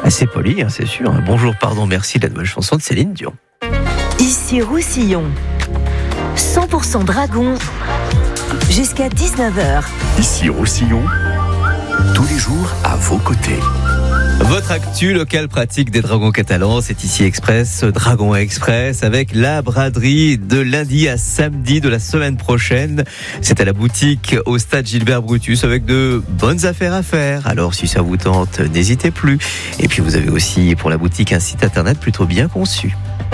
Assez poli, hein, c'est sûr. Bonjour, pardon, merci, la nouvelle chanson de Céline Dion. Ici Roussillon, 100% Dragon, jusqu'à 19h. Ici Roussillon, tous les jours à vos côtés. Votre actu locale pratique des Dragons catalans, c'est ici Express, Dragon Express, avec la braderie de lundi à samedi de la semaine prochaine. C'est à la boutique au stade Gilbert Brutus avec de bonnes affaires à faire. Alors si ça vous tente, n'hésitez plus. Et puis vous avez aussi pour la boutique un site internet plutôt bien conçu.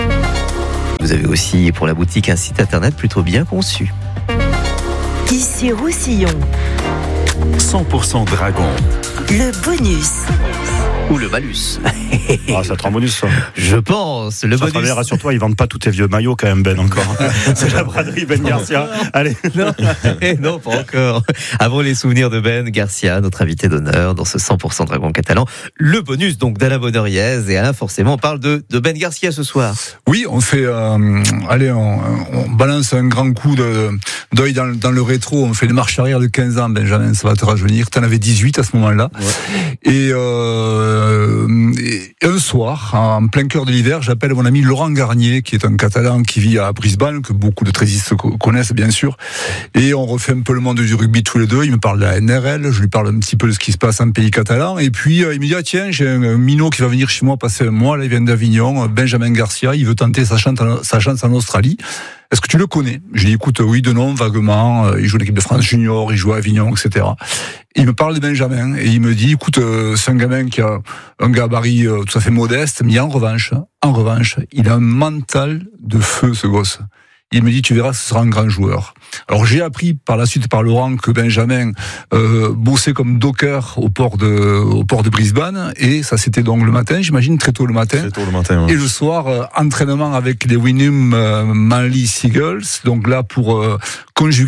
Ici Roussillon, 100% Dragon. le bonus. Ou le malus. Ah, ça te rend bonus, ça. Je pense, le bonus. Rassure-toi, ils vendent pas tous tes vieux maillots quand même, Ben, encore. C'est la braderie Ben Garcia. Allez. Non, pas encore. Avant les souvenirs de Ben Garcia, notre invité d'honneur dans ce 100% Dragon catalan. Le bonus, donc, d'Alain Bonoriez. Et Alain, forcément, on parle de Ben Garcia ce soir. Oui, on fait, on balance un grand coup d'œil dans le rétro. On fait une marche arrière de 15 ans, Benjamin, ça va te rajeunir. T'en avais 18 à ce moment-là. Ouais. Et un soir, en plein cœur de l'hiver, j'appelle mon ami Laurent Garnier, qui est un Catalan qui vit à Brisbane, que beaucoup de trésistes connaissent bien sûr, et on refait un peu le monde du rugby tous les deux. Il me parle de la NRL, je lui parle un petit peu de ce qui se passe en pays catalan, et puis il me dit tiens, j'ai un minot qui va venir chez moi passer un mois, là il vient d'Avignon, Benjamin Garcia, il veut tenter sa chance en Australie. Est-ce que tu le connais? Je lui dis écoute, oui, de nom, vaguement, il joue l'équipe de France Junior, il joue à Avignon, etc. Il me parle de Benjamin et il me dit écoute, c'est un gamin qui a un gabarit tout à fait modeste, mais en revanche, il a un mental de feu, ce gosse. Il me dit tu verras, ce sera un grand joueur. Alors j'ai appris par la suite par Laurent que Benjamin bossait comme docker au port de Brisbane, et ça c'était donc le matin, j'imagine, très tôt le matin. Ouais. Et le soir, entraînement avec les Wynnum Manly Seagulls, donc là pour conjuguer